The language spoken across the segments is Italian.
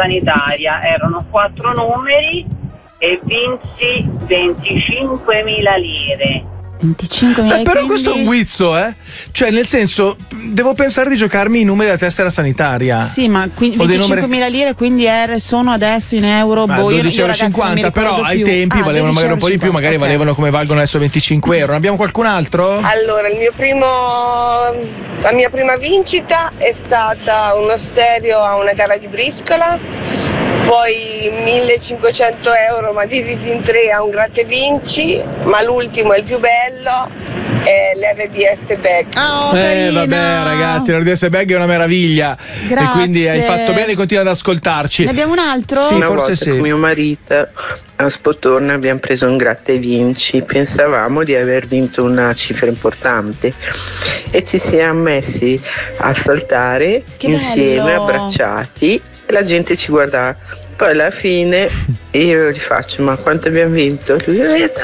sanitaria, erano 4 numeri e vinsi 25.000 lire. 25.000 però questo è un guizzo, cioè nel senso devo pensare di giocarmi i numeri della tessera sanitaria. Sì, ma 25.000 lire quindi sono adesso in euro 12,50 €, però ai tempi valevano magari un po' di più, magari valevano come valgono adesso 25 euro. Ne abbiamo qualcun altro? Allora, la mia prima vincita è stata uno stereo a una gara di briscola, poi 1.500 euro ma divisi in 3 a un gratta e vinci, ma l'ultimo è il più bello, è l'RDS Bag. Vabbè ragazzi, l'RDS Bag è una meraviglia. Grazie. E quindi hai fatto bene, continua ad ascoltarci. Ne abbiamo un altro? Sì, una forse volta sì. con mio marito a Spotorno abbiamo preso un gratta e vinci, pensavamo di aver vinto una cifra importante e ci siamo messi a saltare insieme, abbracciati, e la gente ci guardava. Poi alla fine io gli faccio: ma quanto abbiamo vinto? Lui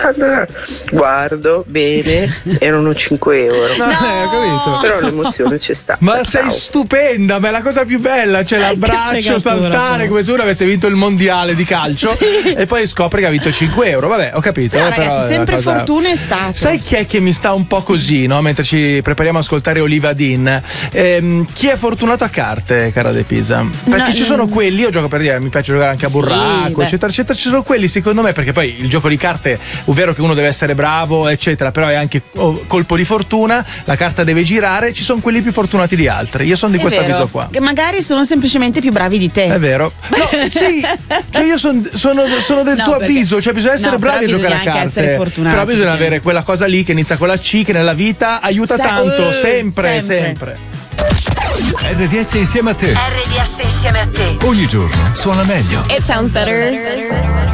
guardo bene, erano 5 euro. Ho capito. Però l'emozione c'è stata. Ma sei stupenda, ma è la cosa più bella, cioè l'abbraccio, saltare come se uno avesse vinto il mondiale di calcio e poi scopre che ha vinto 5 euro. Vabbè, ho capito. Ragazzi, però sempre fortuna è stato. Sai chi è che mi sta un po' così, no? Mentre ci prepariamo a ascoltare Oliva Dean. Chi è fortunato a carte, cara De Pisa? Perché ci sono quelli, io gioco per dire, mi piace giocare anche a burraco, eccetera, eccetera. Ci sono quelli, secondo me, perché poi il gioco di carte è vero che uno deve essere bravo, eccetera, però è anche colpo di fortuna, la carta deve girare, ci sono quelli più fortunati di altri. Io sono di questo avviso qua. Che magari sono semplicemente più bravi di te. È vero. No, sì, cioè io sono del tuo avviso, cioè bisogna essere bravi a giocare a carte. Però bisogna avere quella cosa lì che inizia con la C, che nella vita aiuta tanto, sempre. RDS insieme a te. RDS insieme a te. Ogni giorno suona meglio. It sounds better.